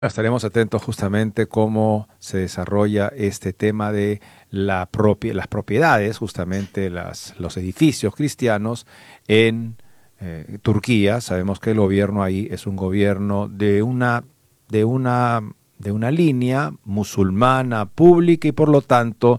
Estaremos atentos justamente cómo se desarrolla este tema de las propiedades, justamente los edificios cristianos en Turquía. Sabemos que el gobierno ahí es un gobierno de una, de una línea musulmana pública y por lo tanto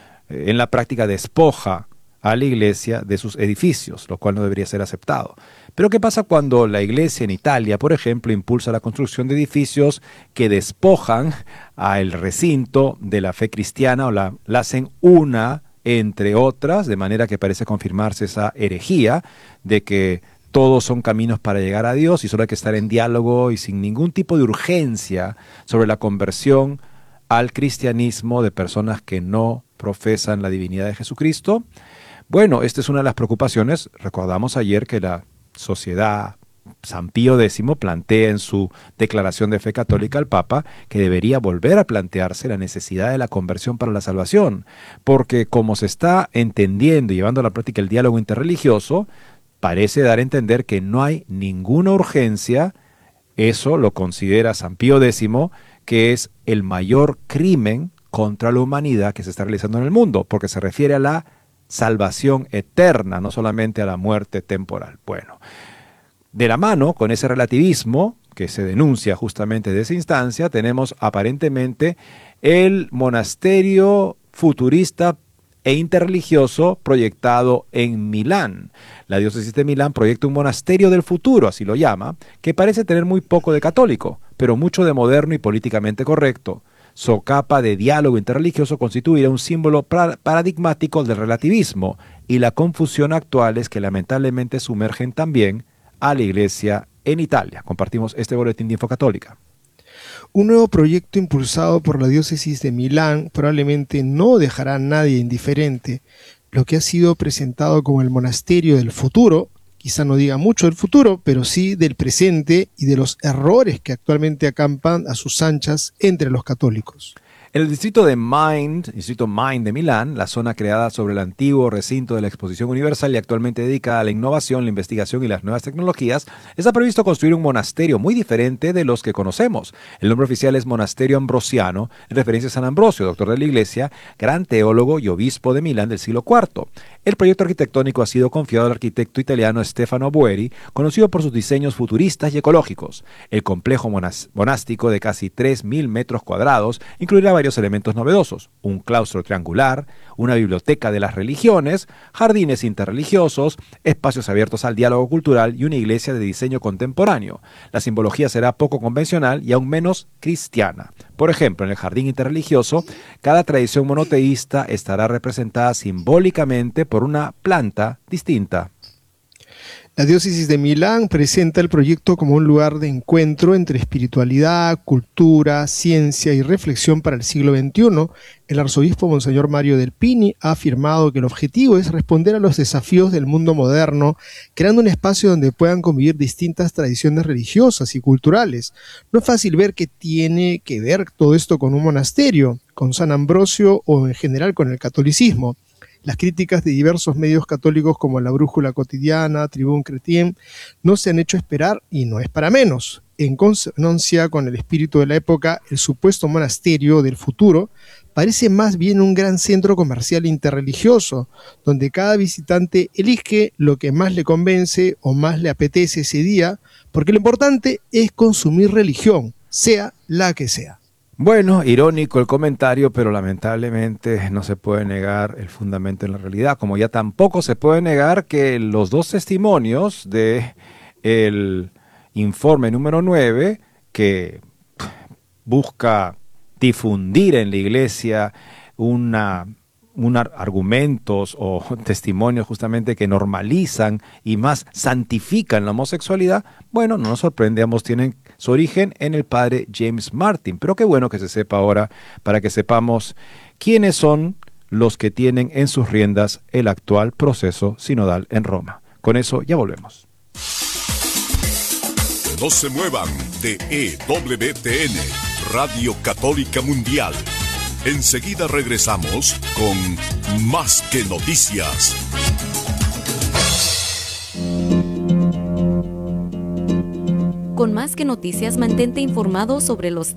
en la práctica despoja a la iglesia de sus edificios, lo cual no debería ser aceptado. Pero ¿qué pasa cuando la iglesia en Italia, por ejemplo, impulsa la construcción de edificios que despojan al recinto de la fe cristiana o la hacen una entre otras, de manera que parece confirmarse esa herejía de que todos son caminos para llegar a Dios y solo hay que estar en diálogo y sin ningún tipo de urgencia sobre la conversión al cristianismo de personas que no profesan la divinidad de Jesucristo? Bueno, esta es una de las preocupaciones. Recordamos ayer que la sociedad San Pío X plantea en su declaración de fe católica al Papa que debería volver a plantearse la necesidad de la conversión para la salvación, porque como se está entendiendo y llevando a la práctica el diálogo interreligioso, parece dar a entender que no hay ninguna urgencia. Eso lo considera San Pío X, que es el mayor crimen contra la humanidad que se está realizando en el mundo, porque se refiere a la salvación eterna, no solamente a la muerte temporal. Bueno, de la mano con ese relativismo que se denuncia justamente de esa instancia, tenemos aparentemente el monasterio futurista e interreligioso proyectado en Milán. La diócesis de Milán proyecta un monasterio del futuro, así lo llama, que parece tener muy poco de católico, pero mucho de moderno y políticamente correcto. Socapa de diálogo interreligioso constituirá un símbolo paradigmático del relativismo y la confusión actuales que lamentablemente sumergen también a la Iglesia en Italia. Compartimos este boletín de Infocatólica. Un nuevo proyecto impulsado por la diócesis de Milán probablemente no dejará a nadie indiferente. Lo que ha sido presentado como el monasterio del futuro, quizá no diga mucho del futuro, pero sí del presente y de los errores que actualmente acampan a sus anchas entre los católicos. En el distrito Mind de Milán, la zona creada sobre el antiguo recinto de la Exposición Universal y actualmente dedicada a la innovación, la investigación y las nuevas tecnologías, está previsto construir un monasterio muy diferente de los que conocemos. El nombre oficial es Monasterio Ambrosiano, en referencia a San Ambrosio, doctor de la Iglesia, gran teólogo y obispo de Milán del siglo IV. El proyecto arquitectónico ha sido confiado al arquitecto italiano Stefano Boeri, conocido por sus diseños futuristas y ecológicos. El complejo monástico de casi 3.000 metros cuadrados incluirá varios elementos novedosos: un claustro triangular, una biblioteca de las religiones, jardines interreligiosos, espacios abiertos al diálogo cultural y una iglesia de diseño contemporáneo. La simbología será poco convencional y aún menos cristiana. Por ejemplo, en el jardín interreligioso, cada tradición monoteísta estará representada simbólicamente por una planta distinta. La diócesis de Milán presenta el proyecto como un lugar de encuentro entre espiritualidad, cultura, ciencia y reflexión para el siglo XXI. El arzobispo Monseñor Mario Delpini ha afirmado que el objetivo es responder a los desafíos del mundo moderno, creando un espacio donde puedan convivir distintas tradiciones religiosas y culturales. No es fácil ver qué tiene que ver todo esto con un monasterio, con San Ambrosio o en general con el catolicismo. Las críticas de diversos medios católicos como La Brújula Cotidiana, Tribune Chrétien, no se han hecho esperar y no es para menos. En consonancia con el espíritu de la época, el supuesto monasterio del futuro parece más bien un gran centro comercial interreligioso, donde cada visitante elige lo que más le convence o más le apetece ese día, porque lo importante es consumir religión, sea la que sea. Bueno, irónico el comentario, pero lamentablemente no se puede negar el fundamento en la realidad, como ya tampoco se puede negar que los dos testimonios del informe número 9, que busca difundir en la iglesia argumentos o testimonios justamente que normalizan y más santifican la homosexualidad, bueno, no nos sorprende, ambos tienen su origen en el padre James Martin, pero qué bueno que se sepa ahora para que sepamos quiénes son los que tienen en sus riendas el actual proceso sinodal en Roma. Con eso ya volvemos. No se muevan de EWTN, Radio Católica Mundial. Enseguida regresamos con Más que Noticias. Con Más que Noticias, mantente informado sobre los